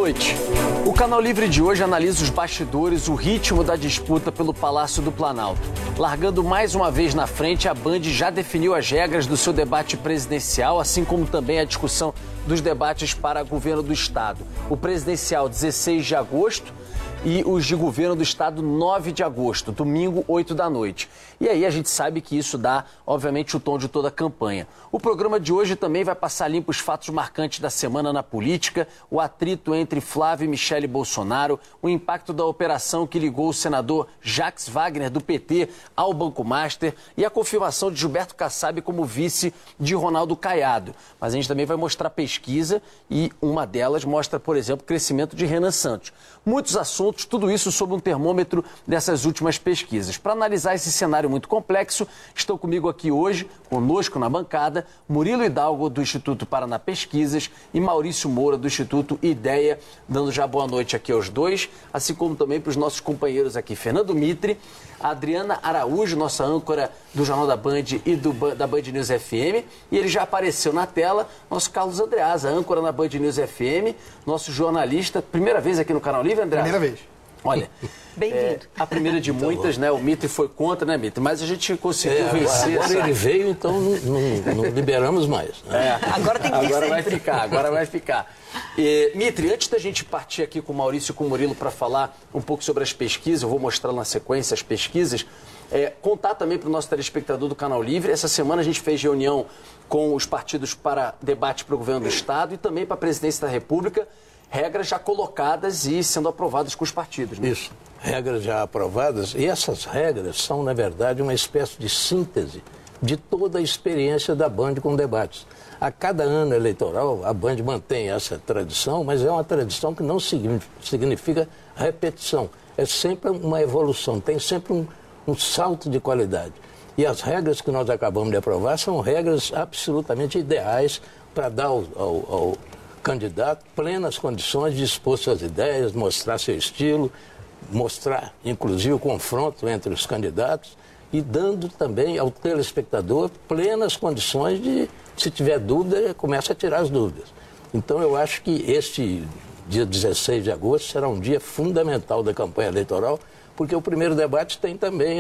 noite. O Canal Livre de hoje analisa os bastidores, o ritmo da disputa pelo Palácio do Planalto. Largando mais uma vez na frente, a Band já definiu as regras do seu debate presidencial, assim como também a discussão dos debates para governo do Estado. O presidencial, 16 de agosto, e os de governo do Estado, 9 de agosto, domingo, 8 da noite. E aí a gente sabe que isso dá, obviamente, o tom de toda a campanha. O programa de hoje também vai passar limpo os fatos marcantes da semana na política, o atrito entre Flávio e Michele Bolsonaro, o impacto da operação que ligou o senador Jacques Wagner, do PT, ao Banco Master e a confirmação de Gilberto Kassab como vice de Ronaldo Caiado. Mas a gente também vai mostrar pesquisa e uma delas mostra, por exemplo, o crescimento de Renan Santos. Muitos assuntos, tudo isso sob um termômetro dessas últimas pesquisas. Para analisar esse cenário muito complexo, estão comigo aqui hoje, conosco na bancada, Murilo Hidalgo, do Instituto Paraná Pesquisas, e Maurício Moura, do Instituto Ideia, dando já boa noite aqui aos dois, assim como também para os nossos companheiros aqui, Fernando Mitre, a Adriana Araújo, nossa âncora do Jornal da Band e da Band News FM, e ele já apareceu na tela, nosso Carlos Andreasa, âncora na Band News FM, nosso jornalista, primeira vez aqui no Canal Livre, Andreasa? Primeira vez. Olha, bem-vindo. A primeira de muitas, né? O Mitre foi contra, né, Mitre? Mas a gente conseguiu vencer. Agora ele veio, então não liberamos mais. Né? Agora tem que vir agora sempre. Agora vai ficar. Mitre, antes da gente partir aqui com o Maurício e com o Murilo para falar um pouco sobre as pesquisas, eu vou mostrar na sequência as pesquisas, contar também para o nosso telespectador do Canal Livre. Essa semana a gente fez reunião com os partidos para debate para o governo do Estado e também para a presidência da República. Regras já colocadas e sendo aprovadas com os partidos, né? Isso, regras já aprovadas. E essas regras são, na verdade, uma espécie de síntese de toda a experiência da Band com debates. A cada ano eleitoral, a Band mantém essa tradição, mas é uma tradição que não significa repetição. É sempre uma evolução, tem sempre um salto de qualidade. E as regras que nós acabamos de aprovar são regras absolutamente ideais para dar ao candidato plenas condições de expor suas ideias, mostrar seu estilo, mostrar, inclusive, o confronto entre os candidatos e dando também ao telespectador plenas condições de, se tiver dúvida, comece a tirar as dúvidas. Então, eu acho que este dia 16 de agosto será um dia fundamental da campanha eleitoral, porque o primeiro debate tem também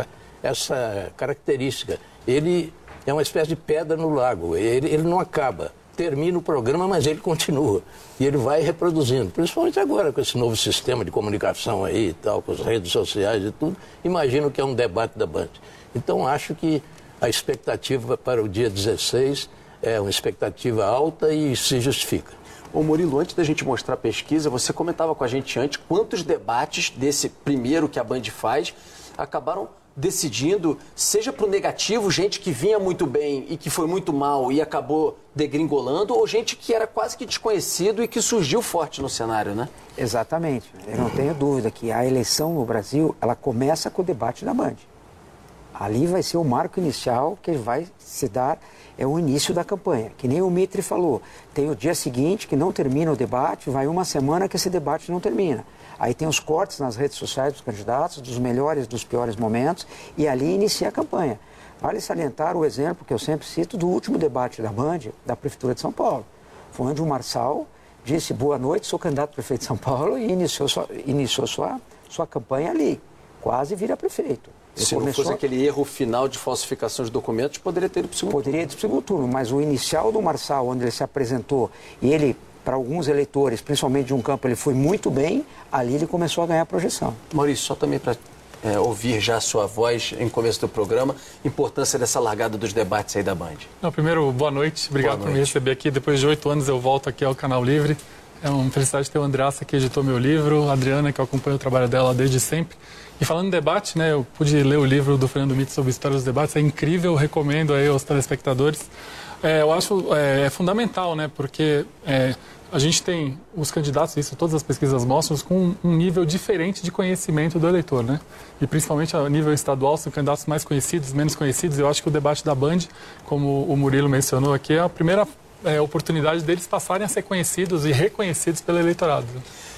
essa característica. Ele é uma espécie de pedra no lago, ele não acaba. Termina o programa, mas ele continua. E ele vai reproduzindo. Principalmente agora, com esse novo sistema de comunicação aí e tal, com as redes sociais e tudo. Imagino que é um debate da Band. Então, acho que a expectativa para o dia 16 é uma expectativa alta e se justifica. Ô Murilo, antes da gente mostrar a pesquisa, você comentava com a gente antes quantos debates desse primeiro que a Band faz acabaram decidindo, seja para o negativo, gente que vinha muito bem e que foi muito mal e acabou degringolando, ou gente que era quase que desconhecido e que surgiu forte no cenário, né? Exatamente. Eu não tenho dúvida que a eleição no Brasil, ela começa com o debate da Band. Ali vai ser o marco inicial que vai se dar, é o início da campanha. Que nem o Mitre falou, tem o dia seguinte que não termina o debate, vai uma semana que esse debate não termina. Aí tem os cortes nas redes sociais dos candidatos, dos melhores, dos piores momentos, e ali inicia a campanha. Vale salientar o exemplo que eu sempre cito do último debate da Band, da Prefeitura de São Paulo. Foi onde o Marçal disse, boa noite, sou candidato a prefeito de São Paulo, e iniciou sua campanha ali, quase vira prefeito. Se não fosse aquele erro final de falsificação de documentos, poderia ter ido para o segundo turno. Poderia ir para o segundo turno, mas o inicial do Marçal, onde ele se apresentou, e ele, para alguns eleitores, principalmente de um campo, ele foi muito bem, ali ele começou a ganhar projeção. Maurício, só também para ouvir já a sua voz em começo do programa, importância dessa largada dos debates aí da Band. Não, primeiro, boa noite, obrigado por me receber aqui. Depois de 8 anos eu volto aqui ao Canal Livre. É uma felicidade ter o Andreasa que editou meu livro, a Adriana que eu acompanho o trabalho dela desde sempre. E falando em debate, né, eu pude ler o livro do Fernando Mitre sobre a história dos debates, é incrível, eu recomendo aí aos telespectadores. Eu acho fundamental, né, porque a gente tem os candidatos, isso todas as pesquisas mostram, com um nível diferente de conhecimento do eleitor, né? E principalmente a nível estadual, são candidatos mais conhecidos, menos conhecidos. Eu acho que o debate da Band, como o Murilo mencionou aqui, é a primeira oportunidade deles passarem a ser conhecidos e reconhecidos pelo eleitorado.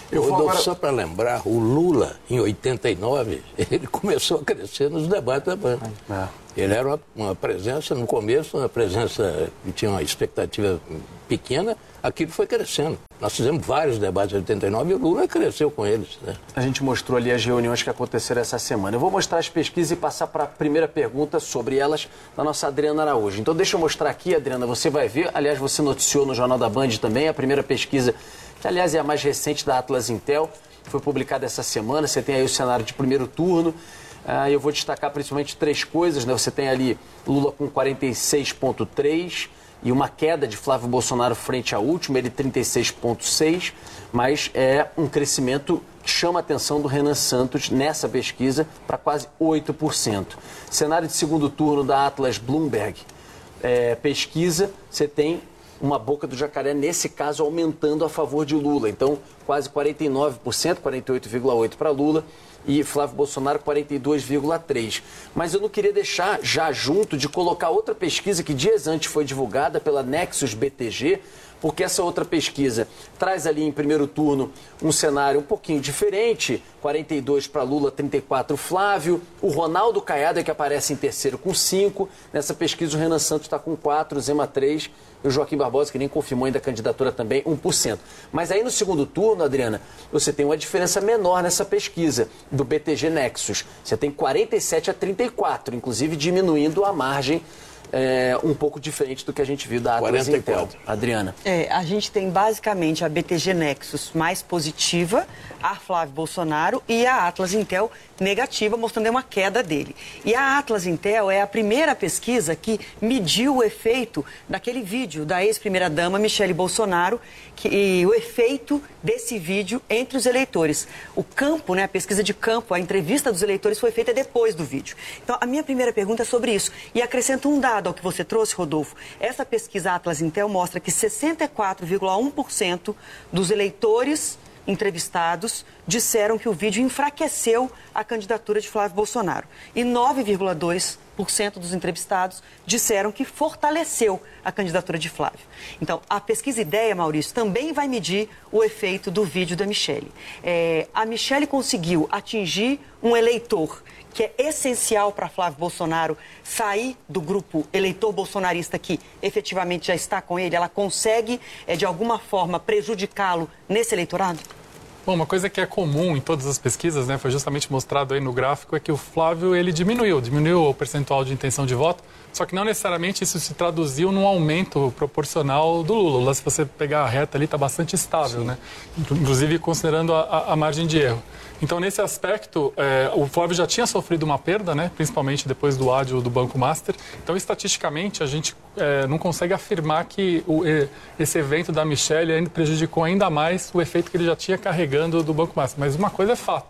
Só para lembrar, o Lula, em 89, ele começou a crescer nos debates da Band. Ele era uma presença, no começo, uma presença que tinha uma expectativa pequena, aquilo foi crescendo. Nós fizemos vários debates em 89 e o Lula cresceu com eles. Né? A gente mostrou ali as reuniões que aconteceram essa semana. Eu vou mostrar as pesquisas e passar para a primeira pergunta sobre elas da nossa Adriana Araújo. Então deixa eu mostrar aqui, Adriana, você vai ver. Aliás, você noticiou no Jornal da Band também a primeira pesquisa, que aliás é a mais recente da Atlas Intel, foi publicada essa semana. Você tem aí o cenário de primeiro turno. Eu vou destacar principalmente 3 coisas, né? Você tem ali Lula com 46,3% e uma queda de Flávio Bolsonaro frente à última, ele 36,6%, mas é um crescimento que chama a atenção do Renan Santos nessa pesquisa para quase 8%. Cenário de segundo turno da Atlas Bloomberg, pesquisa, você tem uma boca do jacaré, nesse caso, aumentando a favor de Lula. Então, quase 49%, 48,8% para Lula e Flávio Bolsonaro 42,3%. Mas eu não queria deixar já junto de colocar outra pesquisa que dias antes foi divulgada pela Nexus BTG, porque essa outra pesquisa traz ali em primeiro turno um cenário um pouquinho diferente, 42 para Lula, 34 Flávio, o Ronaldo Caiado é que aparece em terceiro com 5, nessa pesquisa o Renan Santos está com 4, Zema 3 e o Joaquim Barbosa, que nem confirmou ainda a candidatura também, 1%. Mas aí no segundo turno, Adriana, você tem uma diferença menor nessa pesquisa do BTG Nexus, você tem 47-34, inclusive diminuindo a margem um pouco diferente do que a gente viu da Atlas Intel. Adriana. A gente tem basicamente a BTG Nexus mais positiva, a Flávio Bolsonaro, e a Atlas Intel negativa, mostrando uma queda dele. E a Atlas Intel é a primeira pesquisa que mediu o efeito daquele vídeo da ex-primeira-dama Michele Bolsonaro, e o efeito desse vídeo entre os eleitores. O campo, né, a pesquisa de campo, a entrevista dos eleitores foi feita depois do vídeo. Então, a minha primeira pergunta é sobre isso. E acrescento um dado ao que você trouxe, Rodolfo. Essa pesquisa Atlas Intel mostra que 64,1% dos eleitores entrevistados disseram que o vídeo enfraqueceu a candidatura de Flávio Bolsonaro. E 9,2% dos entrevistados disseram que fortaleceu a candidatura de Flávio. Então, a pesquisa Ideia, Maurício, também vai medir o efeito do vídeo da Michele. A Michele conseguiu atingir um eleitor que é essencial para Flávio Bolsonaro sair do grupo eleitor bolsonarista que efetivamente já está com ele. Ela consegue, de alguma forma, prejudicá-lo nesse eleitorado? Bom, uma coisa que é comum em todas as pesquisas, né, foi justamente mostrado aí no gráfico, é que o Flávio ele diminuiu o percentual de intenção de voto, só que não necessariamente isso se traduziu num aumento proporcional do Lula. O Lula, se você pegar a reta ali, está bastante estável, né? Inclusive considerando a margem de erro. Então, nesse aspecto, o Flávio já tinha sofrido uma perda, né, principalmente depois do ádio do Banco Master. Então, estatisticamente, a gente não consegue afirmar que esse evento da Michele prejudicou ainda mais o efeito que ele já tinha carregando do Banco Master. Mas uma coisa é fato.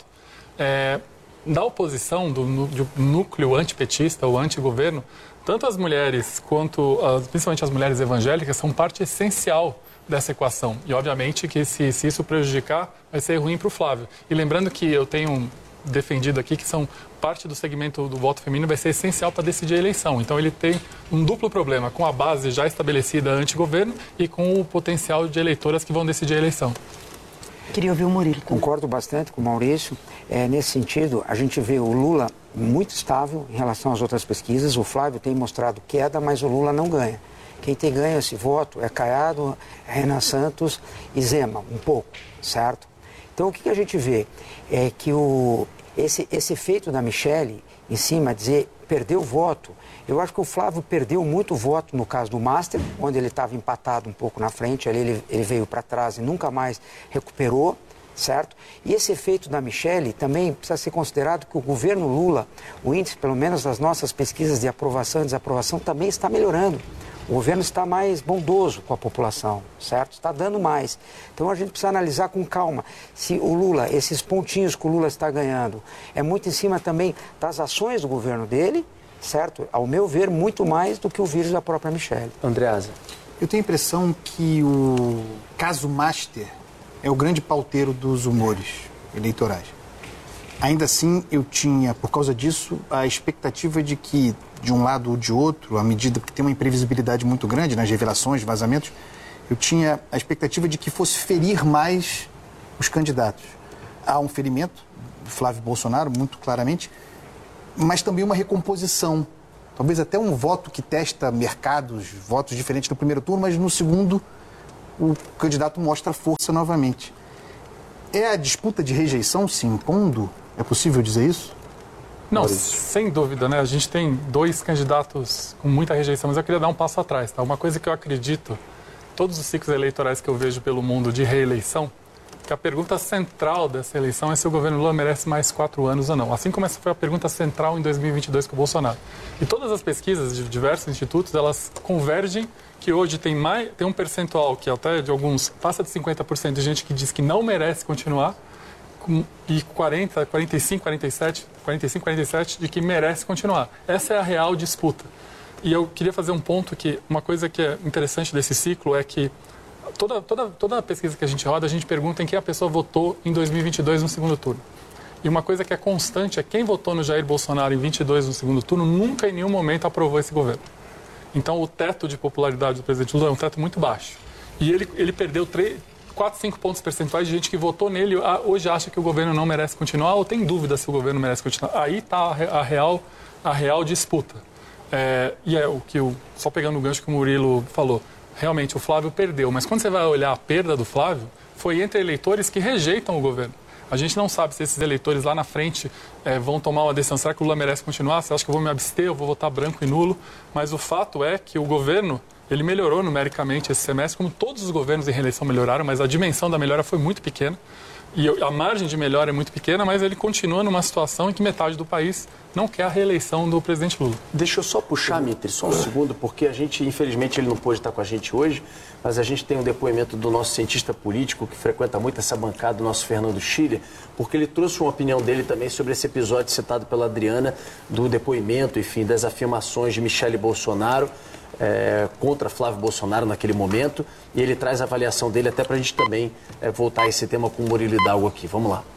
Da oposição, do núcleo antipetista ou antigoverno, tanto as mulheres quanto, principalmente as mulheres evangélicas, são parte essencial dessa equação. E, obviamente, que se isso prejudicar, vai ser ruim para o Flávio. E lembrando que eu tenho defendido aqui que são parte do segmento do voto feminino vai ser essencial para decidir a eleição. Então, ele tem um duplo problema, com a base já estabelecida anti-governo e com o potencial de eleitoras que vão decidir a eleição. Queria ouvir o Murilo. Concordo bastante com o Maurício. Nesse sentido, a gente vê o Lula muito estável em relação às outras pesquisas. O Flávio tem mostrado queda, mas o Lula não ganha. Quem tem ganho esse voto é Caiado, Renan Santos e Zema, um pouco, certo? Então, o que a gente vê é que esse efeito da Michele, em cima, dizer perdeu voto, eu acho que o Flávio perdeu muito voto no caso do Master, onde ele estava empatado um pouco na frente, ali ele veio para trás e nunca mais recuperou, certo? E esse efeito da Michele também precisa ser considerado que o governo Lula, o índice, pelo menos das nossas pesquisas de aprovação e desaprovação, também está melhorando. O governo está mais bondoso com a população, certo? Está dando mais. Então a gente precisa analisar com calma se o Lula, esses pontinhos que o Lula está ganhando, é muito em cima também das ações do governo dele, certo? Ao meu ver, muito mais do que o vírus da própria Michele. Andreasa. Eu tenho a impressão que o caso Master é o grande pauteiro dos humores eleitorais. Ainda assim, eu tinha, por causa disso, a expectativa de que, de um lado ou de outro, à medida que tem uma imprevisibilidade muito grande nas revelações, vazamentos, eu tinha a expectativa de que fosse ferir mais os candidatos. Há um ferimento do Flávio Bolsonaro, muito claramente, mas também uma recomposição. Talvez até um voto que testa mercados, votos diferentes no primeiro turno, mas no segundo o candidato mostra força novamente. É a disputa de rejeição se impondo? É possível dizer isso? Não, sem dúvida, né? A gente tem 2 candidatos com muita rejeição, mas eu queria dar um passo atrás, tá? Uma coisa que eu acredito, todos os ciclos eleitorais que eu vejo pelo mundo de reeleição, que a pergunta central dessa eleição é se o governo Lula merece mais 4 anos ou não. Assim como essa foi a pergunta central em 2022 com o Bolsonaro. E todas as pesquisas de diversos institutos, elas convergem que hoje tem um percentual que até de alguns passa de 50% de gente que diz que não merece continuar, e 45, 47 de que merece continuar. Essa é a real disputa. E eu queria fazer um ponto que, uma coisa que é interessante desse ciclo é que toda a pesquisa que a gente roda, a gente pergunta em quem a pessoa votou em 2022 no segundo turno. E uma coisa que é constante é quem votou no Jair Bolsonaro em 22 no segundo turno nunca em nenhum momento aprovou esse governo. Então o teto de popularidade do presidente Lula é um teto muito baixo. E ele perdeu 4, 5 pontos percentuais de gente que votou nele hoje acha que o governo não merece continuar ou tem dúvida se o governo merece continuar. Aí está a real disputa. Só pegando o gancho que o Murilo falou, realmente o Flávio perdeu, mas quando você vai olhar a perda do Flávio, foi entre eleitores que rejeitam o governo. A gente não sabe se esses eleitores lá na frente vão tomar uma decisão. Será que o Lula merece continuar? Você acha que eu vou me abster, eu vou votar branco e nulo? Mas o fato é que o governo, ele melhorou numericamente esse semestre, como todos os governos em reeleição melhoraram, mas a dimensão da melhora foi muito pequena. E a margem de melhora é muito pequena, mas ele continua numa situação em que metade do país não quer a reeleição do presidente Lula. Deixa eu só puxar, Mitre, só um segundo, porque a gente, infelizmente, ele não pôde estar com a gente hoje, mas a gente tem um depoimento do nosso cientista político, que frequenta muito essa bancada, o nosso Fernando Schiller, porque ele trouxe uma opinião dele também sobre esse episódio citado pela Adriana, do depoimento, enfim, das afirmações de Michele Bolsonaro contra Flávio Bolsonaro naquele momento, e ele traz a avaliação dele até para a gente também voltar a esse tema com o Murilo Hidalgo aqui. Vamos lá.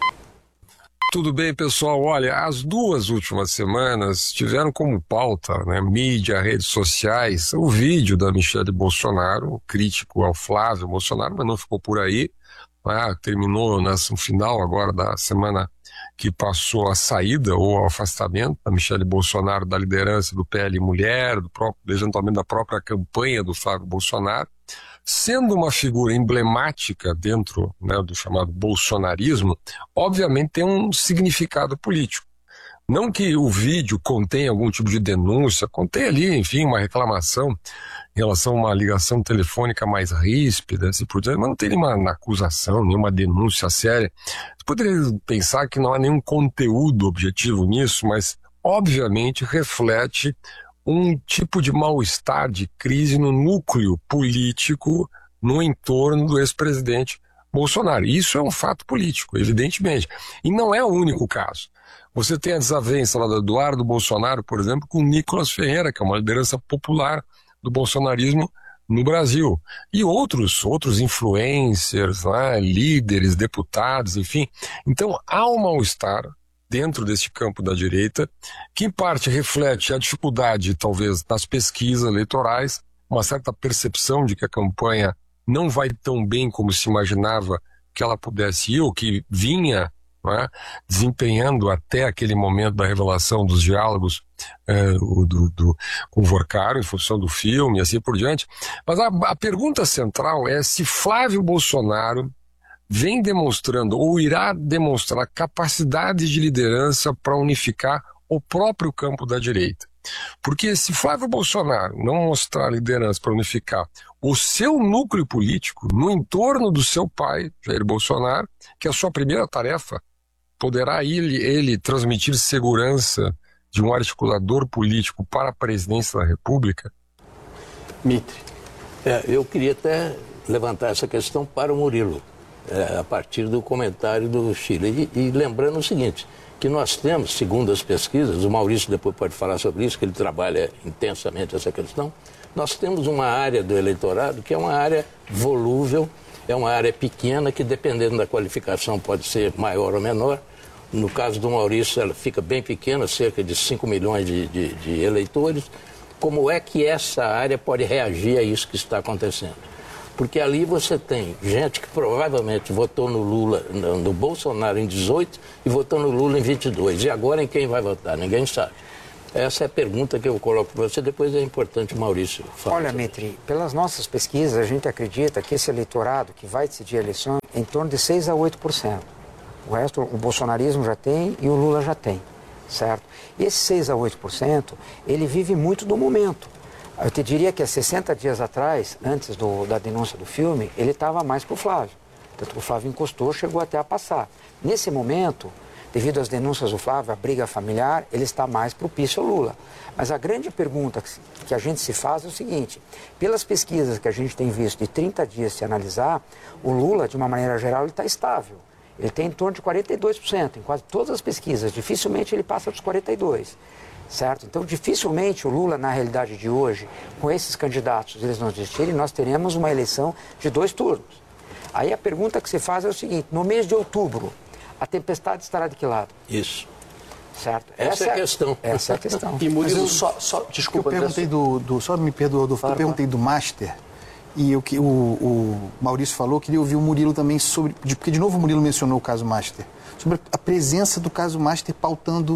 Tudo bem, pessoal? Olha, as 2 últimas semanas tiveram como pauta, mídia, redes sociais, o vídeo da Michele Bolsonaro, crítico ao Flávio Bolsonaro, mas não ficou por aí. Terminou no final agora da semana que passou a saída ou o afastamento da Michele Bolsonaro da liderança do PL Mulher, do eventualmente da própria campanha do Flávio Bolsonaro, sendo uma figura emblemática dentro do chamado bolsonarismo, obviamente tem um significado político. Não que o vídeo contenha algum tipo de denúncia, contém ali, enfim, uma reclamação em relação a uma ligação telefônica mais ríspida, assim por diante, mas não tem nenhuma acusação, nenhuma denúncia séria. Você poderia pensar que não há nenhum conteúdo objetivo nisso, mas obviamente reflete um tipo de mal-estar, de crise no núcleo político no entorno do ex-presidente Bolsonaro. Isso é um fato político, evidentemente. E não é o único caso. Você tem a desavença lá do Eduardo Bolsonaro, por exemplo, com o Nicolas Ferreira, que é uma liderança popular do bolsonarismo no Brasil. E outros influencers, líderes, deputados, enfim. Então, há um mal-estar dentro desse campo da direita, que em parte reflete a dificuldade, talvez, das pesquisas eleitorais, uma certa percepção de que a campanha não vai tão bem como se imaginava que ela pudesse ir, ou que vinha desempenhando até aquele momento da revelação dos diálogos com o Vorcaro, em função do filme e assim por diante. Mas a pergunta central é se Flávio Bolsonaro vem demonstrando ou irá demonstrar capacidade de liderança para unificar o próprio campo da direita. Porque se Flávio Bolsonaro não mostrar liderança para unificar o seu núcleo político no entorno do seu pai, Jair Bolsonaro, que é a sua primeira tarefa, poderá ele transmitir segurança de um articulador político para a presidência da República? Mitre, eu queria até levantar essa questão para o Murilo, a partir do comentário do Chile. E lembrando o seguinte, que nós temos, segundo as pesquisas, o Maurício depois pode falar sobre isso, que ele trabalha intensamente essa questão, nós temos uma área do eleitorado que é uma área volúvel, é uma área pequena que, dependendo da qualificação, pode ser maior ou menor. No caso do Maurício, ela fica bem pequena, cerca de 5 milhões de eleitores. Como é que essa área pode reagir a isso que está acontecendo? Porque ali você tem gente que provavelmente votou no Lula, no Bolsonaro em 18 e votou no Lula em 22. E agora em quem vai votar? Ninguém sabe. Essa é a pergunta que eu coloco para você, depois é importante o Maurício falar. Olha, Mitri, pelas nossas pesquisas, a gente acredita que esse eleitorado que vai decidir a eleição é em torno de 6 a 8%. O resto, o bolsonarismo já tem e o Lula já tem, certo? E esse 6 a 8%, ele vive muito do momento. Eu te diria que há 60 dias atrás, antes da denúncia do filme, ele estava mais para o Flávio. Tanto que o Flávio encostou, chegou até a passar. Nesse momento, devido às denúncias do Flávio, a briga familiar, ele está mais propício ao Lula. Mas a grande pergunta que a gente se faz é o seguinte: pelas pesquisas que a gente tem visto de 30 dias se analisar, o Lula, de uma maneira geral, ele está estável. Ele tem em torno de 42%, em quase todas as pesquisas. Dificilmente ele passa dos 42%, certo? Então, dificilmente o Lula, na realidade de hoje, com esses candidatos, eles não desistirem, nós teremos uma eleição de 2 turnos. Aí a pergunta que se faz é o seguinte: no mês de outubro, a tempestade estará de que lado? Isso. Certo? Essa é a questão. Essa é a questão. E Murilo, Eu desculpa, perguntei só me perdoa, Adolfo, eu perguntei do Master, e o Maurício falou, queria ouvir o Murilo também sobre, porque de novo o Murilo mencionou o caso Master, sobre a presença do caso Master pautando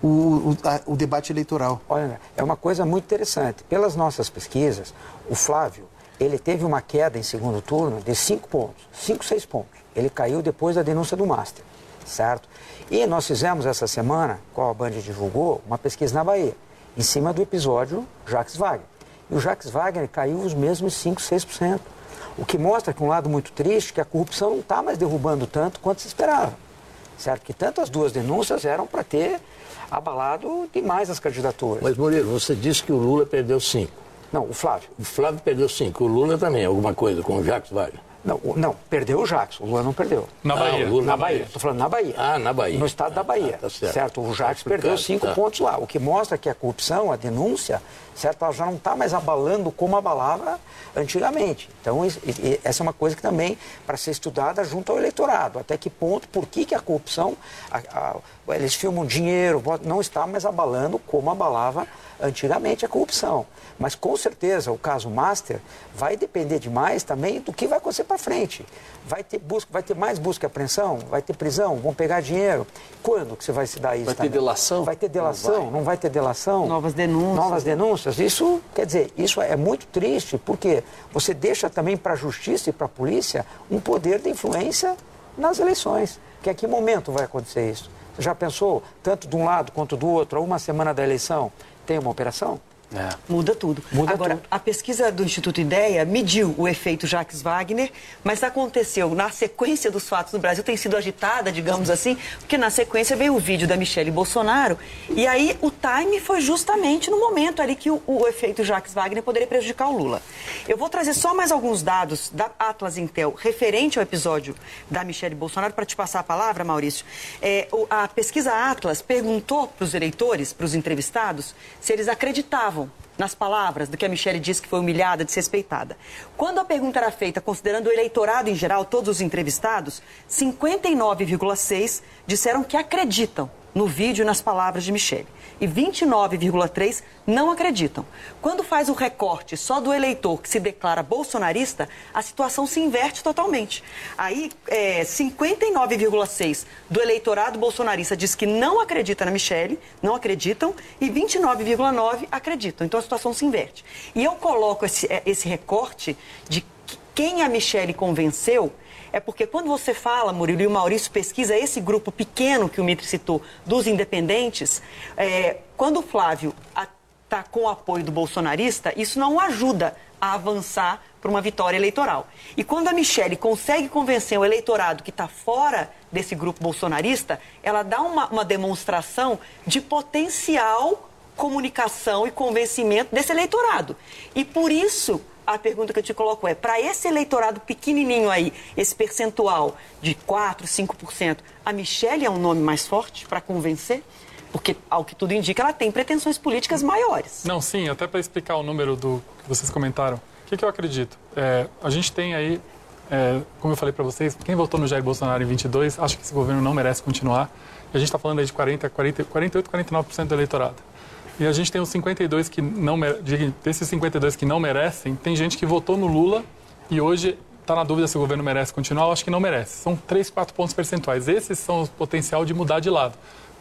o debate eleitoral. Olha, é uma coisa muito interessante. Pelas nossas pesquisas, o Flávio, ele teve uma queda em segundo turno de 5 pontos, 5, 6 pontos. Ele caiu depois da denúncia do Master, certo? E nós fizemos essa semana, qual a Band divulgou, uma pesquisa na Bahia, em cima do episódio Jacques Wagner. E o Jacques Wagner caiu os mesmos 5, 6%. O que mostra que um lado muito triste, que a corrupção não está mais derrubando tanto quanto se esperava. Certo? Que tanto as duas denúncias eram para ter abalado demais as candidaturas. Mas, Murilo, você disse que o Lula perdeu 5. Não, o Flávio. O Flávio perdeu 5. O Lula também, alguma coisa com o Jacques Wagner. Não, perdeu o Jacques, o Lula não perdeu. Na Bahia. O Lula Na Bahia, estou falando na Bahia. Ah, na Bahia. No estado da Bahia, tá certo. O Jacques perdeu 5 pontos lá, o que mostra que a corrupção, a denúncia, certo, ela já não está mais abalando como abalava antigamente. Então, essa é uma coisa que também, para ser estudada junto ao eleitorado, até que ponto, por que a corrupção, eles filmam dinheiro, não está mais abalando como abalava antigamente a corrupção. Mas, com certeza, o caso Master vai depender demais também do que vai acontecer para frente. Vai ter mais busca e apreensão? Vai ter prisão? Vão pegar dinheiro? Quando que você vai se dar isso? Vai ter delação? Vai ter delação? Não vai ter delação? Novas denúncias. Novas denúncias? Isso, quer dizer, isso é muito triste, porque você deixa também para a justiça e para a polícia um poder de influência nas eleições. Que a que momento vai acontecer isso? Você já pensou, tanto de um lado quanto do outro, a uma semana da eleição, tem uma operação? Muda tudo. Agora, a pesquisa do Instituto Ideia mediu o efeito Jacques Wagner, mas aconteceu na sequência dos fatos no Brasil, tem sido agitada, digamos assim, porque na sequência veio o vídeo da Michelle Bolsonaro, e aí o time foi justamente no momento ali que o efeito Jacques Wagner poderia prejudicar o Lula. Eu vou trazer só mais alguns dados da Atlas Intel referente ao episódio da Michelle Bolsonaro, para te passar a palavra, Maurício. A pesquisa Atlas perguntou para os eleitores, para os entrevistados, se eles acreditavam nas palavras do que a Michelle disse que foi humilhada, desrespeitada. Quando a pergunta era feita, considerando o eleitorado em geral, todos os entrevistados, 59,6% disseram que acreditam no vídeo e nas palavras de Michelle. E 29,3% não acreditam. Quando faz o recorte só do eleitor que se declara bolsonarista, a situação se inverte totalmente. Aí, 59,6% do eleitorado bolsonarista diz que não acredita na Michelle, não acreditam, e 29,9% acreditam. Então a situação se inverte. E eu coloco esse recorte de quem a Michelle convenceu. É porque quando você fala, Murilo, e o Maurício pesquisa esse grupo pequeno que o Mitri citou, dos independentes, quando o Flávio está com o apoio do bolsonarista, isso não o ajuda a avançar para uma vitória eleitoral. E quando a Michelle consegue convencer o eleitorado que está fora desse grupo bolsonarista, ela dá uma demonstração de potencial comunicação e convencimento desse eleitorado. E por isso, a pergunta que eu te coloco é, para esse eleitorado pequenininho aí, esse percentual de 4%, 5%, a Michelle é um nome mais forte para convencer? Porque, ao que tudo indica, ela tem pretensões políticas maiores. Não, sim, até para explicar o número do que vocês comentaram. O que eu acredito? A gente tem aí, como eu falei para vocês, quem votou no Jair Bolsonaro em 22, acha que esse governo não merece continuar. E a gente está falando aí de 48%, 49% do eleitorado. E a gente tem os 52 que não desses 52 que não merecem, tem gente que votou no Lula e hoje está na dúvida se o governo merece continuar. Eu acho que não merece. São 3, 4 pontos percentuais. Esses são o potencial de mudar de lado.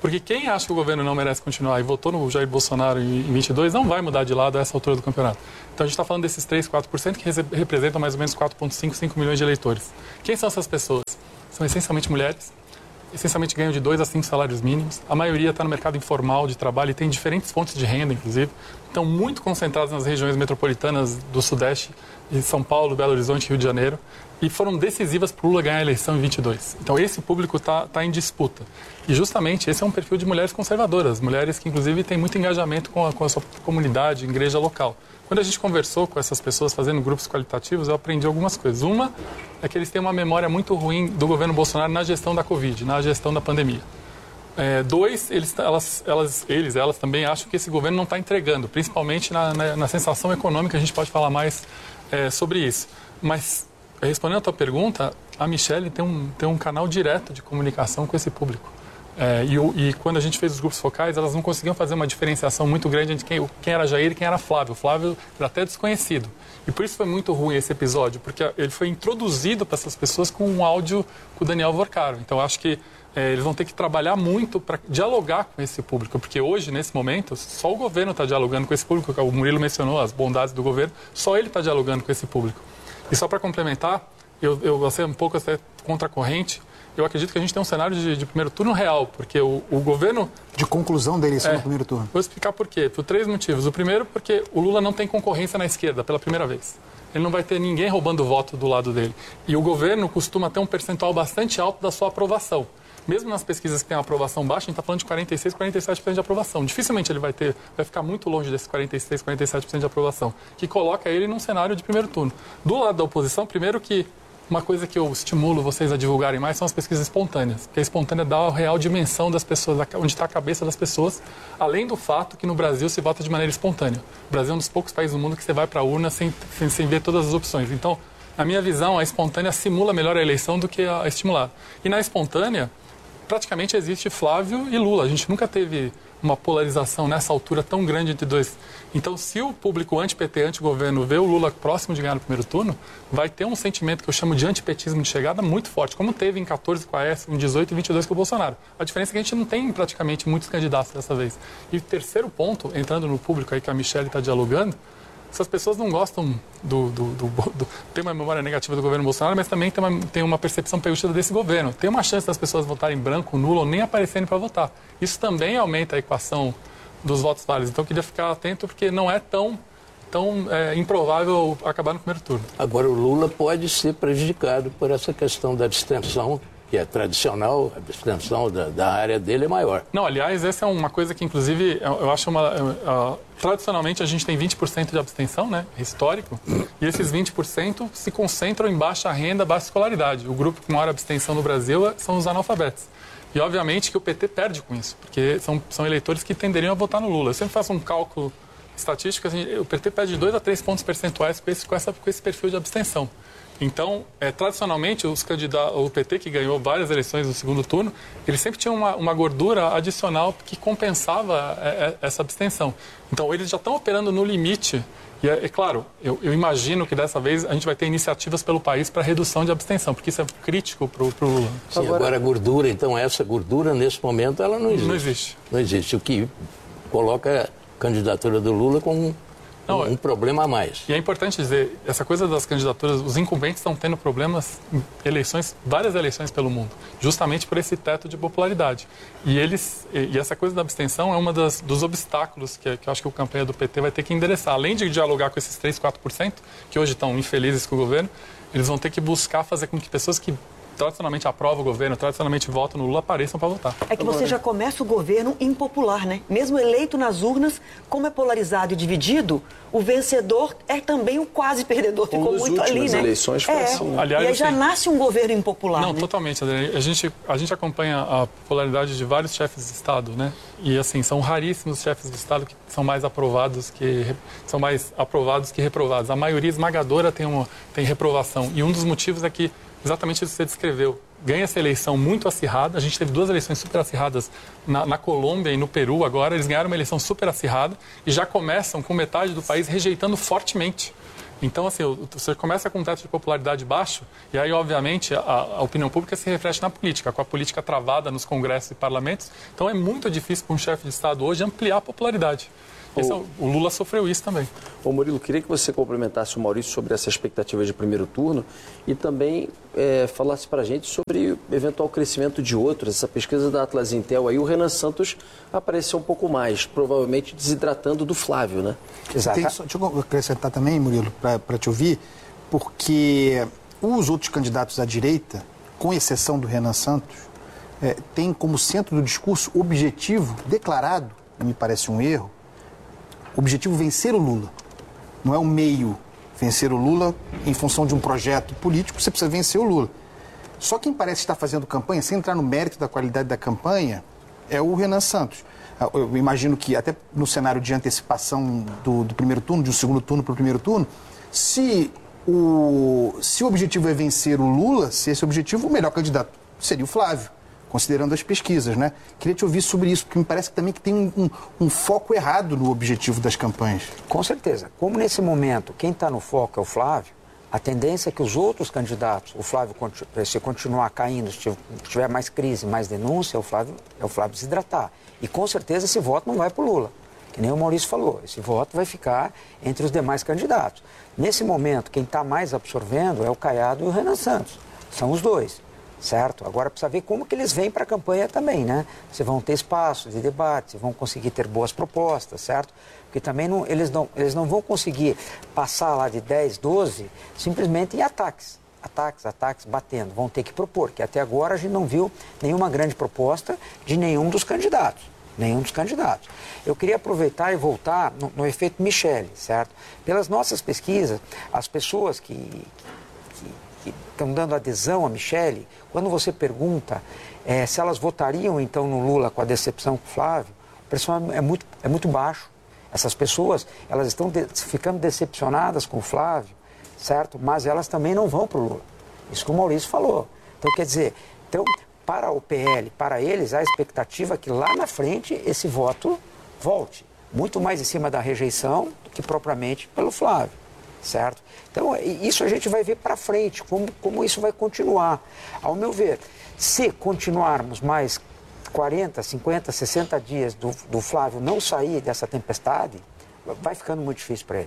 Porque quem acha que o governo não merece continuar e votou no Jair Bolsonaro em 22 não vai mudar de lado a essa altura do campeonato. Então a gente está falando desses 3, 4% que representam mais ou menos 4,5, 5 milhões de eleitores. Quem são essas pessoas? São essencialmente mulheres, essencialmente ganham de 2 a 5 salários mínimos. A maioria está no mercado informal de trabalho e tem diferentes fontes de renda, inclusive. Estão muito concentrados nas regiões metropolitanas do Sudeste, de São Paulo, Belo Horizonte e Rio de Janeiro. E foram decisivas para o Lula ganhar a eleição em 22. Então, esse público está em disputa. E, justamente, esse é um perfil de mulheres conservadoras, mulheres que, inclusive, têm muito engajamento com a sua comunidade, igreja local. Quando a gente conversou com essas pessoas fazendo grupos qualitativos, eu aprendi algumas coisas. Uma é que eles têm uma memória muito ruim do governo Bolsonaro na gestão da Covid, na gestão da pandemia. 2, elas também acham que esse governo não está entregando, principalmente na sensação econômica, a gente pode falar mais sobre isso. Mas, respondendo a tua pergunta, a Michelle tem um canal direto de comunicação com esse público. E quando a gente fez os grupos focais, elas não conseguiam fazer uma diferenciação muito grande entre quem era Jair e quem era Flávio. O Flávio era até desconhecido. E por isso foi muito ruim esse episódio, porque ele foi introduzido para essas pessoas com um áudio com o Daniel Vorcaro. Então, acho que eles vão ter que trabalhar muito para dialogar com esse público, porque hoje, nesse momento, só o governo está dialogando com esse público. O Murilo mencionou as bondades do governo, só ele está dialogando com esse público. E só para complementar, eu vou ser um pouco até contracorrente. Eu acredito que a gente tem um cenário de primeiro turno real, porque o governo... De conclusão da eleição no primeiro turno. Vou explicar por quê. Por 3 motivos. O primeiro, porque o Lula não tem concorrência na esquerda pela primeira vez. Ele não vai ter ninguém roubando voto do lado dele. E o governo costuma ter um percentual bastante alto da sua aprovação. Mesmo nas pesquisas que têm uma aprovação baixa, a gente está falando de 46%, 47% de aprovação. Dificilmente ele vai ficar muito longe desses 46%, 47% de aprovação, que coloca ele num cenário de primeiro turno. Do lado da oposição, primeiro que uma coisa que eu estimulo vocês a divulgarem mais são as pesquisas espontâneas, porque a espontânea dá a real dimensão das pessoas, onde está a cabeça das pessoas, além do fato que no Brasil se vota de maneira espontânea. O Brasil é um dos poucos países do mundo que você vai para a urna sem ver todas as opções. Então, na minha visão, a espontânea simula melhor a eleição do que a estimulada. E na espontânea, praticamente existe Flávio e Lula. A gente nunca teve uma polarização nessa altura tão grande entre dois. Então, se o público anti-PT, anti-governo, vê o Lula próximo de ganhar no primeiro turno, vai ter um sentimento que eu chamo de antipetismo de chegada muito forte, como teve em 14 com a Aécio, em 18 e 22 com o Bolsonaro. A diferença é que a gente não tem praticamente muitos candidatos dessa vez. E o terceiro ponto, entrando no público aí que a Michelle está dialogando, essas pessoas não gostam tem uma memória negativa do governo Bolsonaro, mas também tem uma percepção perdida desse governo. Tem uma chance das pessoas votarem branco, nulo ou nem aparecerem para votar. Isso também aumenta a equação dos votos válidos. Então, eu queria ficar atento, porque não é tão improvável acabar no primeiro turno. Agora, o Lula pode ser prejudicado por essa questão da abstenção, que é tradicional, a abstenção da área dele é maior. Não, aliás, essa é uma coisa que, inclusive, eu acho tradicionalmente, a gente tem 20% de abstenção, né, histórico, e esses 20% se concentram em baixa renda, baixa escolaridade. O grupo com maior abstenção no Brasil são os analfabetos. E, obviamente, que o PT perde com isso, porque são eleitores que tenderiam a votar no Lula. Eu sempre faço um cálculo estatístico, assim, o PT perde 2 a 3 pontos percentuais com esse perfil de abstenção. Então, tradicionalmente, o PT, que ganhou várias eleições no segundo turno, ele sempre tinha uma gordura adicional que compensava essa abstenção. Então, eles já estão operando no limite. E, é claro, eu imagino que dessa vez a gente vai ter iniciativas pelo país para redução de abstenção, porque isso é crítico para o Lula. Sim, agora a gordura, então essa gordura, nesse momento, ela não existe. Não existe. Não existe, o que coloca a candidatura do Lula com um problema a mais. E é importante dizer, essa coisa das candidaturas, os incumbentes estão tendo problemas em várias eleições pelo mundo, justamente por esse teto de popularidade. E essa coisa da abstenção é uma dos obstáculos que eu acho que a campanha do PT vai ter que endereçar. Além de dialogar com esses 3, 4%, que hoje estão infelizes com o governo, eles vão ter que buscar fazer com que pessoas que tradicionalmente aprovam o governo, tradicionalmente votam no Lula, apareçam para votar. É que você já começa o governo impopular, né? Mesmo eleito nas urnas, como é polarizado e dividido, o vencedor é também o quase perdedor. Ficou muito ali, né? Eleições foi assim. Aliás, e aí já nasce um governo impopular, Não, né? totalmente, Adriane. A gente acompanha a popularidade de vários chefes de Estado, né? E, assim, são raríssimos os chefes de Estado que são mais aprovados que reprovados. A maioria esmagadora tem reprovação. E um dos motivos é que exatamente isso que você descreveu. Ganha essa eleição muito acirrada. A gente teve 2 eleições super acirradas na Colômbia e no Peru agora. Eles ganharam uma eleição super acirrada e já começam com metade do país rejeitando fortemente. Então, assim, você começa com um teto de popularidade baixo e aí, obviamente, a opinião pública se reflete na política, com a política travada nos congressos e parlamentos. Então, é muito difícil para um chefe de Estado hoje ampliar a popularidade. O Lula sofreu isso também. Ô Murilo, queria que você complementasse o Maurício sobre essa expectativa de primeiro turno e também falasse para a gente sobre o eventual crescimento de outros. Essa pesquisa da Atlas Intel aí, o Renan Santos apareceu um pouco mais, provavelmente desidratando do Flávio, né? Exato. Deixa eu acrescentar também, Murilo, para te ouvir, porque os outros candidatos à direita, com exceção do Renan Santos, têm como centro do discurso objetivo declarado, me parece um erro, objetivo vencer o Lula. Não é um meio vencer o Lula em função de um projeto político, você precisa vencer o Lula. Só quem parece estar fazendo campanha, sem entrar no mérito da qualidade da campanha, é o Renan Santos. Eu imagino que até no cenário de antecipação do primeiro turno, de um segundo turno para o primeiro turno, se o objetivo é vencer o Lula, se esse objetivo, o melhor candidato seria o Flávio, considerando as pesquisas, né? Queria te ouvir sobre isso, porque me parece que também que tem um foco errado no objetivo das campanhas. Com certeza. Como nesse momento quem está no foco é o Flávio, a tendência é que os outros candidatos, o Flávio, se continuar caindo, se tiver mais crise, mais denúncia, é o Flávio desidratar. E com certeza esse voto não vai para o Lula, que nem o Maurício falou, esse voto vai ficar entre os demais candidatos. Nesse momento, quem está mais absorvendo é o Caiado e o Renan Santos, são os dois. Certo? Agora precisa ver como que eles vêm para a campanha também, né? Se vão ter espaços de debate, se vão conseguir ter boas propostas, certo? Porque também eles não vão conseguir passar lá de 10, 12 simplesmente em ataques, batendo. Vão ter que propor, que até agora a gente não viu nenhuma grande proposta de nenhum dos candidatos. Eu queria aproveitar e voltar no efeito Michele, certo? Pelas nossas pesquisas, as pessoas que estão dando adesão a Michele, quando você pergunta se elas votariam então no Lula com a decepção com o Flávio, o percentual é muito baixo. Essas pessoas, elas estão ficando decepcionadas com o Flávio, certo? Mas elas também não vão para o Lula. Isso que o Maurício falou. Então, quer dizer, para o PL, para eles, a expectativa é que lá na frente esse voto volte. Muito mais em cima da rejeição do que propriamente pelo Flávio. Certo? Então, isso a gente vai ver para frente, como isso vai continuar. Ao meu ver, se continuarmos mais 40, 50, 60 dias do Flávio não sair dessa tempestade, vai ficando muito difícil para ele.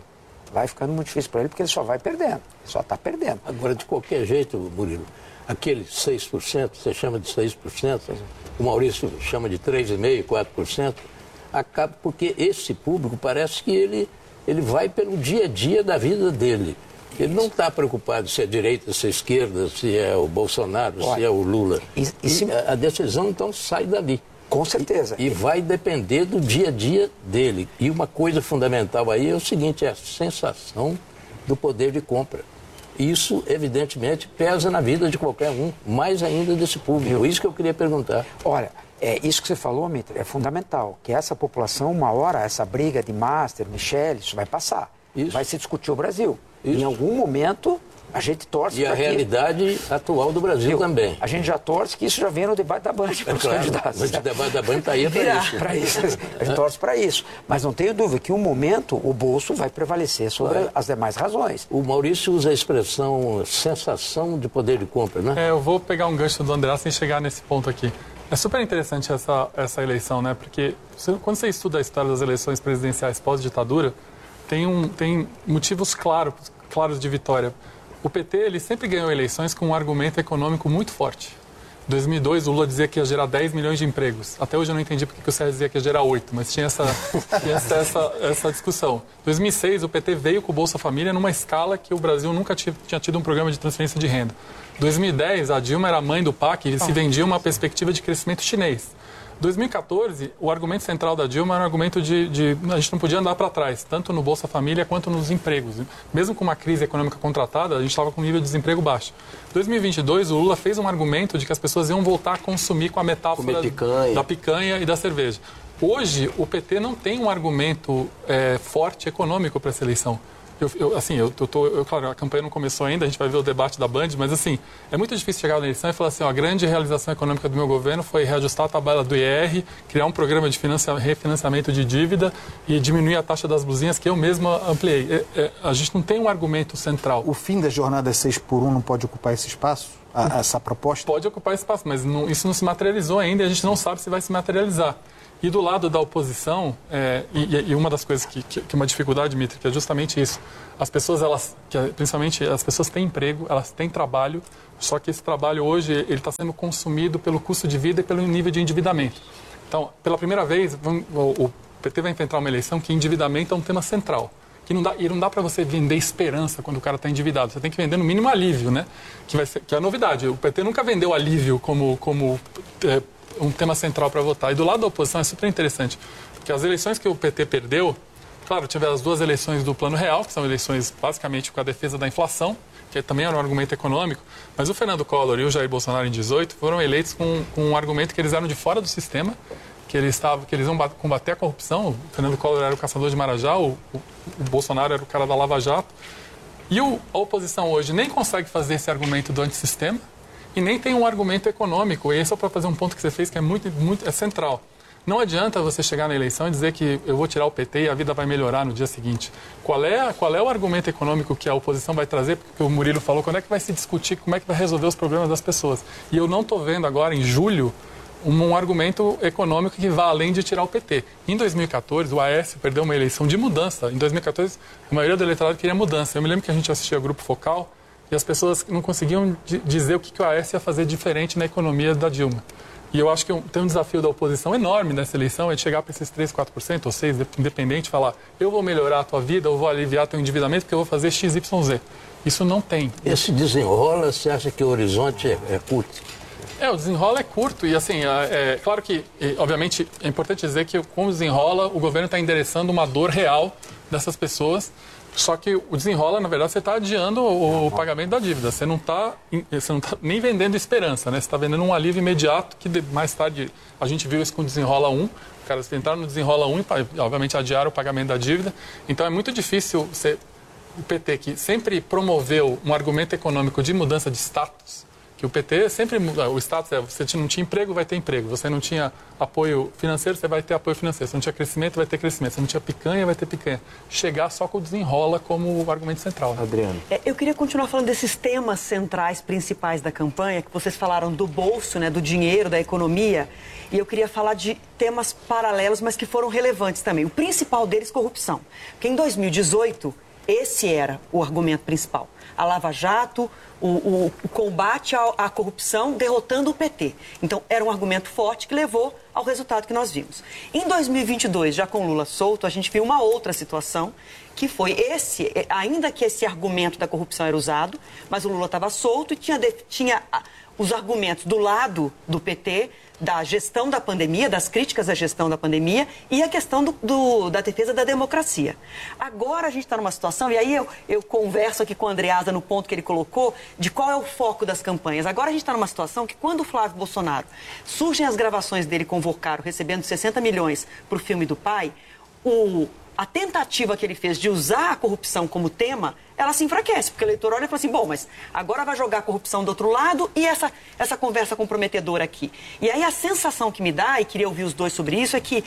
Porque ele só vai perdendo, só está perdendo. Agora, de qualquer jeito, Murilo, aquele 6%, você chama de 6%, o Maurício chama de 3,5%, 4%, acaba porque esse público parece que ele vai pelo dia a dia da vida dele. Ele não está preocupado se é direita, se é esquerda, se é o Bolsonaro, se é o Lula. A decisão, então, sai dali. Com certeza. E vai depender do dia a dia dele. E uma coisa fundamental aí é o seguinte, é a sensação do poder de compra. Isso, evidentemente, pesa na vida de qualquer um, mais ainda desse público. Isso que eu queria perguntar. Olha, isso que você falou, Mitre, é fundamental, que essa população, uma hora, essa briga de Master, Michele, isso vai passar. Isso. Vai se discutir o Brasil. Isso. Em algum momento, a gente torce para que... E a realidade atual do Brasil também. A gente já torce que isso já venha no debate da Band para os candidatos. Mas o debate da Band está aí para isso. A gente torce para isso. Mas não tenho dúvida que, um momento, o bolso vai prevalecer sobre as demais razões. O Maurício usa a expressão sensação de poder de compra, né? Eu vou pegar um gancho do André sem chegar nesse ponto aqui. É super interessante essa eleição, né? Porque quando você estuda a história das eleições presidenciais pós-ditadura, tem motivos claros de vitória. O PT ele sempre ganhou eleições com um argumento econômico muito forte. Em 2002, o Lula dizia que ia gerar 10 milhões de empregos. Até hoje eu não entendi porque o Sérgio dizia que ia gerar 8, mas tinha essa discussão. Em 2006, o PT veio com o Bolsa Família numa escala que o Brasil nunca tinha tido um programa de transferência de renda. Em 2010, a Dilma era a mãe do PAC e se vendia uma perspectiva de crescimento chinês. Em 2014, o argumento central da Dilma era um argumento de a gente não podia andar para trás, tanto no Bolsa Família quanto nos empregos. Mesmo com uma crise econômica contratada, a gente estava com um nível de desemprego baixo. Em 2022, o Lula fez um argumento de que as pessoas iam voltar a consumir com a metáfora da picanha e da cerveja. Hoje, o PT não tem um argumento forte econômico para essa eleição. Claro, a campanha não começou ainda, a gente vai ver o debate da Band, mas assim, é muito difícil chegar na eleição e falar assim, a grande realização econômica do meu governo foi reajustar a tabela do IR, criar um programa de refinanciamento de dívida e diminuir a taxa das blusinhas que eu mesmo ampliei. A gente não tem um argumento central. O fim da jornada 6x1 não pode ocupar esse espaço? Essa proposta? Pode ocupar esse espaço, mas isso não se materializou ainda e a gente não sabe se vai se materializar. E do lado da oposição, e uma das coisas que é uma dificuldade, Dmitry, que é justamente isso. As pessoas, principalmente as pessoas têm emprego, elas têm trabalho, só que esse trabalho hoje ele está sendo consumido pelo custo de vida e pelo nível de endividamento. Então, pela primeira vez, o PT vai enfrentar uma eleição que endividamento é um tema central. E não dá para você vender esperança quando o cara está endividado. Você tem que vender no mínimo alívio, né? Que é a novidade. O PT nunca vendeu alívio como um tema central para votar. E do lado da oposição é super interessante, porque as eleições que o PT perdeu, claro, tiveram as duas eleições do Plano Real, que são eleições basicamente com a defesa da inflação, que também era um argumento econômico, mas o Fernando Collor e o Jair Bolsonaro em 2018 foram eleitos com um argumento que eles eram de fora do sistema, que eles iam combater a corrupção. O Fernando Collor era o caçador de Marajá, o Bolsonaro era o cara da Lava Jato. E a oposição hoje nem consegue fazer esse argumento do antissistema, e nem tem um argumento econômico. E esse é para fazer um ponto que você fez que é central. Não adianta você chegar na eleição e dizer que eu vou tirar o PT e a vida vai melhorar no dia seguinte. Qual é o argumento econômico que a oposição vai trazer? Porque o Murilo falou, quando é que vai se discutir, como é que vai resolver os problemas das pessoas? E eu não estou vendo agora, em julho, um argumento econômico que vá além de tirar o PT. Em 2014, o Aécio perdeu uma eleição de mudança. Em 2014, a maioria do eleitorado queria mudança. Eu me lembro que a gente assistia ao Grupo Focal, e as pessoas não conseguiam dizer o que o Aécio ia fazer diferente na economia da Dilma. E eu acho que tem um desafio da oposição enorme nessa eleição, é de chegar para esses 3%, 4% ou 6%, independente, e falar, eu vou melhorar a tua vida, eu vou aliviar teu endividamento, porque eu vou fazer XYZ. Isso não tem. Esse desenrola, você acha que o horizonte é curto? O desenrola é curto e, assim, claro que, obviamente, é importante dizer que com o desenrola, o governo está endereçando uma dor real dessas pessoas. Só que o desenrola, na verdade, você está adiando o pagamento da dívida. Você não está nem vendendo esperança, né? Você está vendendo um alívio imediato que mais tarde a gente viu isso com o Desenrola 1. Os caras entraram no Desenrola 1 e, obviamente, adiaram o pagamento da dívida. Então, é muito difícil o PT, que sempre promoveu um argumento econômico de mudança de status, que o PT sempre muda. O status você não tinha emprego, vai ter emprego. Você não tinha apoio financeiro, você vai ter apoio financeiro. Você não tinha crescimento, vai ter crescimento. Você não tinha picanha, vai ter picanha. Chegar só com o desenrola como o argumento central. Né? Adriano. Eu queria continuar falando desses temas centrais, principais da campanha, que vocês falaram do bolso, né, do dinheiro, da economia. E eu queria falar de temas paralelos, mas que foram relevantes também. O principal deles, corrupção. Porque em 2018, esse era o argumento principal. A Lava Jato, o combate à corrupção, derrotando o PT. Então, era um argumento forte que levou ao resultado que nós vimos. Em 2022, já com Lula solto, a gente viu uma outra situação, que foi ainda que esse argumento da corrupção era usado, mas o Lula estava solto e tinha os argumentos do lado do PT, da gestão da pandemia, das críticas à gestão da pandemia e a questão da defesa da democracia. Agora a gente está numa situação, e aí eu converso aqui com o Andreasa no ponto que ele colocou, de qual é o foco das campanhas. Agora a gente está numa situação que quando o Flávio Bolsonaro surgem as gravações dele com o Vocaro recebendo 60 milhões para o filme do pai, a tentativa que ele fez de usar a corrupção como tema, ela se enfraquece, porque o eleitor olha e fala assim, bom, mas agora vai jogar a corrupção do outro lado e essa conversa comprometedora aqui. E aí a sensação que me dá, e queria ouvir os dois sobre isso, é que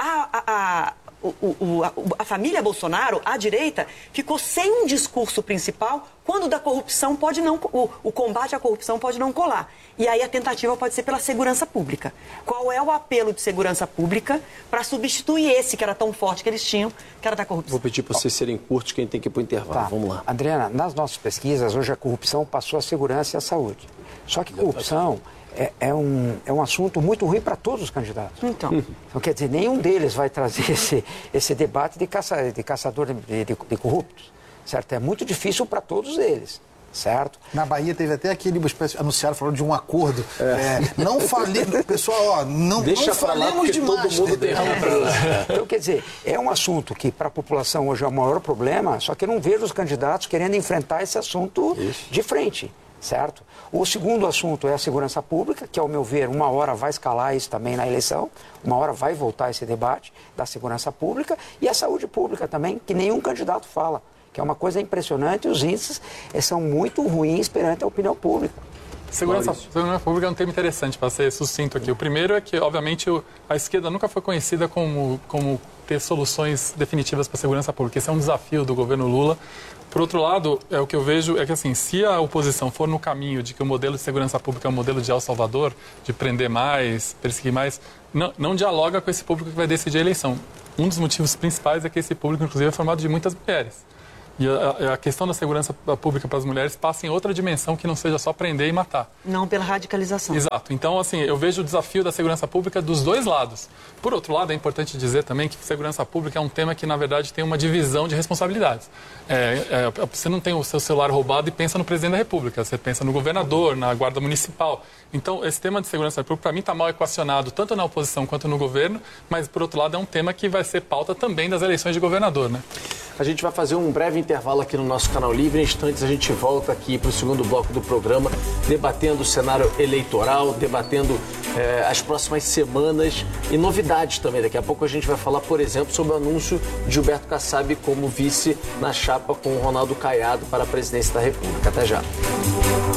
a família Bolsonaro, a direita, ficou sem um discurso principal quando da corrupção pode não, o combate à corrupção pode não colar. E aí a tentativa pode ser pela segurança pública. Qual é o apelo de segurança pública para substituir esse que era tão forte que eles tinham, que era da corrupção? Vou pedir para vocês serem curtos, quem tem que ir para o intervalo. Tá. Vamos lá. Adriana, nas nossas pesquisas, hoje a corrupção passou a segurança e a saúde. Só que corrupção é um assunto muito ruim para todos os candidatos. Então, quer dizer, nenhum deles vai trazer esse debate de caçador de corruptos, certo? É muito difícil para todos eles, certo? Na Bahia teve até aquele anunciado falando de um acordo. Não falemos, pessoal, ó, não falemos de todo mundo tem Então, quer dizer, é um assunto que para a população hoje é o maior problema, só que eu não vejo os candidatos querendo enfrentar esse assunto de frente. Certo? O segundo assunto é a segurança pública, que, ao meu ver, uma hora vai escalar isso também na eleição, uma hora vai voltar esse debate da segurança pública, e a saúde pública também, que nenhum candidato fala. que é uma coisa impressionante, os índices são muito ruins perante a opinião pública. Segurança pública é um tema interessante, para ser sucinto aqui. O primeiro é que, obviamente, a esquerda nunca foi conhecida como ter soluções definitivas para a segurança pública. Esse é um desafio do governo Lula. Por outro lado, o que eu vejo é que, assim, se a oposição for no caminho de que o modelo de segurança pública é um modelo de El Salvador, de prender mais, perseguir mais, não dialoga com esse público que vai decidir a eleição. Um dos motivos principais é que esse público, inclusive, é formado de muitas mulheres. E a questão da segurança pública para as mulheres passa em outra dimensão que não seja só prender e matar. Não pela radicalização. Exato. Então, assim, eu vejo o desafio da segurança pública dos dois lados. Por outro lado, é importante dizer também que segurança pública é um tema que, na verdade, tem uma divisão de responsabilidades. Você não tem o seu celular roubado e pensa no presidente da República. Você pensa no governador, na guarda municipal. Então, esse tema de segurança pública, para mim, está mal equacionado, tanto na oposição quanto no governo, mas, por outro lado, é um tema que vai ser pauta também das eleições de governador, né? A gente vai fazer um breve intervalo aqui no nosso canal Livre. Em instantes a gente volta aqui para o segundo bloco do programa, debatendo o cenário eleitoral, debatendo as próximas semanas e novidades também. Daqui a pouco a gente vai falar, por exemplo, sobre o anúncio de Gilberto Kassab como vice na chapa com o Ronaldo Caiado para a presidência da República. Até já.